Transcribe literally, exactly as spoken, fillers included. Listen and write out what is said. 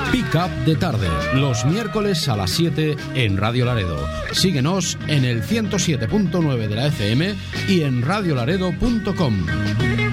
Pick Up de Tarde, los miércoles a las siete en Radio Laredo. Síguenos en el ciento siete punto nueve de la F M y en radio laredo punto com.